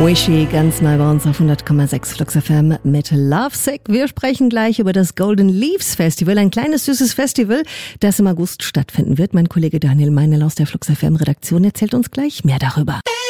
Wishy, ganz neu bei uns auf 100,6 Flux FM mit Lovesick. Wir sprechen gleich über das Golden Leaves Festival, ein kleines, süßes Festival, das im August stattfinden wird. Mein Kollege Daniel Meinl aus der Flux FM Redaktion erzählt uns gleich mehr darüber.